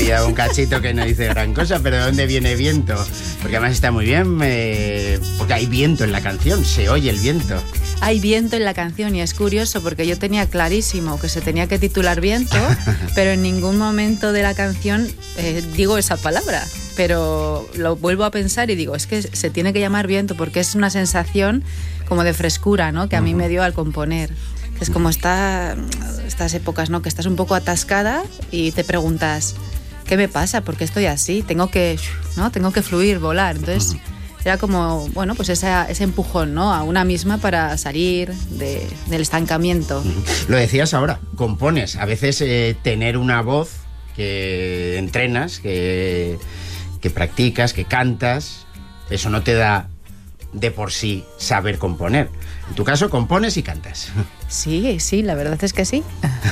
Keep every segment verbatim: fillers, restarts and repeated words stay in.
pillado un cachito que no dice gran cosa, pero ¿de dónde viene viento? Porque además está muy bien, eh, porque hay viento en la canción, se oye el viento. Hay viento en la canción y es curioso porque yo tenía clarísimo que se tenía que titular Viento, pero en ningún momento de la canción eh, digo esa palabra. Pero lo vuelvo a pensar y digo, es que se tiene que llamar Viento porque es una sensación como de frescura, ¿no? Que a mí me dio al componer. Que es como esta, estas épocas, ¿no? Que estás un poco atascada y te preguntas, ¿qué me pasa? ¿Por qué estoy así? Tengo que, ¿no? Tengo que fluir, volar. Entonces era como, bueno, pues esa, ese empujón, ¿no? A una misma para salir de, del estancamiento. Lo decías ahora, compones. A veces eh, tener una voz que entrenas, que, que practicas, que cantas, eso no te da de por sí saber componer. En tu caso, compones y cantas. Sí, sí, la verdad es que sí.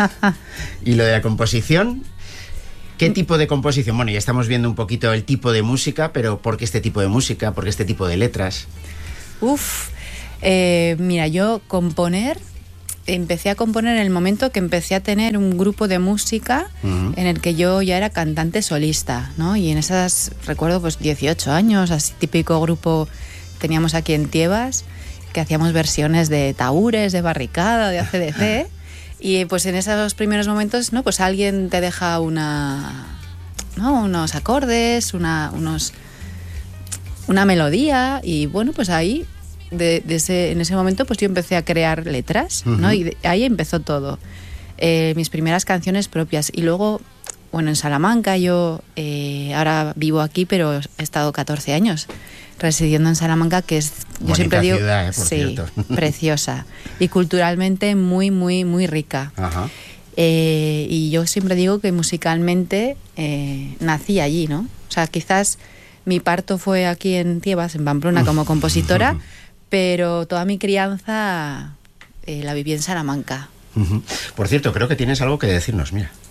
Y lo de la composición, ¿qué tipo de composición? Bueno, ya estamos viendo un poquito el tipo de música, pero ¿por qué este tipo de música? ¿Por qué este tipo de letras? Uf, eh, mira, yo componer, empecé a componer en el momento que empecé a tener un grupo de música uh-huh. en el que yo ya era cantante solista, ¿no? Y en esas, recuerdo, pues dieciocho años, así típico grupo teníamos aquí en Tiebas, que hacíamos versiones de Tahúres, de Barricada, de A C D C, y pues en esos primeros momentos, ¿no? Pues alguien te deja una, ¿no? unos acordes, una, unos, una melodía, y bueno, pues ahí, de, de ese, en ese momento, pues yo empecé a crear letras, ¿no? Uh-huh. Y de, ahí empezó todo. Eh, mis primeras canciones propias, y luego, bueno, en Salamanca, yo eh, ahora vivo aquí, pero he estado catorce años residiendo en Salamanca, que es, yo bonita siempre digo, ciudad, eh, por sí, cierto. preciosa y culturalmente muy, muy, muy rica. Ajá. Eh, y yo siempre digo que musicalmente eh, nací allí, ¿no? O sea, quizás mi parto fue aquí en Tiebas, en Pamplona, como compositora, pero toda mi crianza eh, la viví en Salamanca. Por cierto, creo que tienes algo que decirnos, mira.